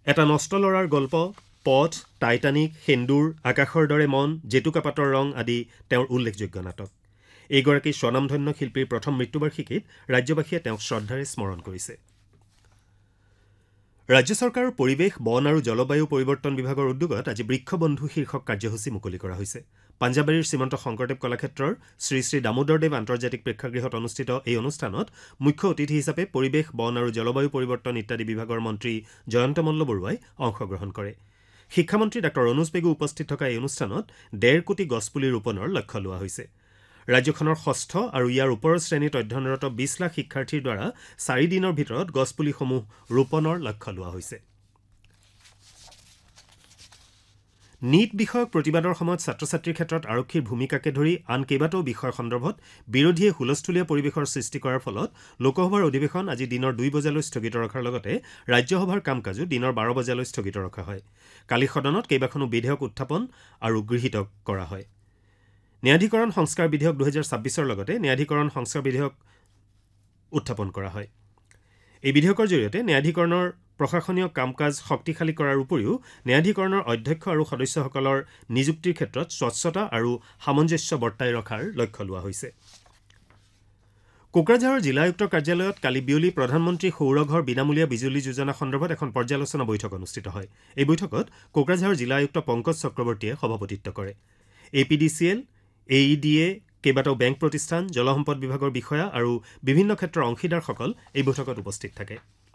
এটা নষ্ট ল'ৰাৰ গল্প, পথ, টাইটানিক, সেন্দুৰ, আকাশৰ দৰে মন, জেতুকাপাতৰ ৰং আদি তেওঁৰ উল্লেখযোগ্য নাটক। এইগৰাকী স্বনামধন্য শিল্পীৰ প্ৰথম মৃত্যুবাৰ্ষিকীত ৰাজ্যবাসীয়ে তেওঁক শ্ৰদ্ধাৰে স্মৰণ কৰিছে। ৰাজ্য চৰকাৰৰ পৰিৱেশ, বন আৰু জলবায়ু পৰিৱৰ্তন বিভাগৰ উদ্যোগত আজি বৃক্ষবন্ধু শীৰ্ষক কাৰ্যসূচী মুকলি কৰা হৈছে। পাঞ্জাবাৰীৰ শ্ৰীমন্ত শংকৰদেৱ কলাক্ষেত্ৰৰ শ্ৰী শ্ৰী দামোদৰদেৱ আন্তৰ্জাতিক প্ৰেক্ষাগৃহত অনুষ্ঠিত এই অনুষ্ঠানত মুখ্য অতিথি হিচাপে পৰিৱেশ, বন আৰু জলবায়ু পৰিৱৰ্তন ইত্যাদি বিভাগৰ মন্ত্ৰী জয়ন্ত মল্ল বৰুৱাই অংশগ্ৰহণ কৰে। শিক্ষামন্ত্ৰী ডাঃ অনুজ পেগু উপস্থিত থকা এই অনুষ্ঠানত 1.5 কোটি গছপুলি ৰোপণৰ লক্ষ্য লোৱা হৈছে। ৰাজ্যখনৰ ষষ্ঠ আৰু ইয়াৰ ওপৰৰ শ্ৰেণীত অধ্যয়নৰত 20 লাখ শিক্ষাৰ্থীৰ দ্বাৰা 4 দিনৰ ভিতৰত গছপুলিসমূহ ৰোপণৰ লক্ষ্য লোৱা হৈছে। নীট বিষয়ক প্ৰতিবাদৰ সময়ত ছাত্ৰ ছাত্ৰীৰ ক্ষেত্ৰত আৰক্ষীৰ ভূমিকাকে ধৰি আন কেইবাটাও বিষয় সন্দৰ্ভত বিৰোধীয়ে হুলস্থুলীয়া পৰিৱেশৰ সৃষ্টি কৰাৰ ফলত লোকসভাৰ অধিৱেশন আজি দিনৰ 2 বজালৈ স্থগিত ৰখাৰ লগতে ৰাজ্যসভাৰ কাম কাজো দিনৰ 12 বজালৈ স্থগিত ৰখা হয়। কালি সদনত কেইবাখনো বিধেয়ক উত্থাপন আৰু গৃহীত কৰা হয়। ন্যায়াধিকৰণ সংস্কাৰ বিধেয়ক 2026ৰ লগতে ন্যায়াধিকৰণ সংস্কাৰ বিধেয়ক উত্থাপন কৰা হয়। এই বিধেয়কৰ জৰিয়তে ন্যায়াধিকৰণৰ প্ৰশাসনীয় কাম কাজ শক্তিশালী কৰাৰ উপৰিও ন্যায়াধিকৰণৰ অধ্যক্ষ আৰু সদস্যসকলৰ নিযুক্তিৰ ক্ষেত্ৰত স্বচ্ছতা আৰু সামঞ্জস্য বৰ্তাই ৰখাৰ লক্ষ্য লোৱা হৈছে। কোকৰাঝাৰৰ জিলা আয়ুক্তৰ কাৰ্যালয়ত কালি বিয়লি প্ৰধানমন্ত্ৰী সৌৰঘৰ বিনামূলীয়া বিজুলী যোজনা সন্দৰ্ভত এখন পৰ্যালোচনা বৈঠক অনুষ্ঠিত হয়। এই বৈঠকত কোকৰাঝাৰৰ জিলা আয়ুক্ত পংকজ চক্ৰৱৰ্তীয়ে সভাপতিত্ব কৰে। APDCL, AEDA, কেইবাটাও বেংক প্ৰতিষ্ঠান, জলসম্পদ বিভাগৰ বিষয়া আৰু বিভিন্ন ক্ষেত্ৰৰ অংশীদাৰসকল এই বৈঠকত উপস্থিত থাকে।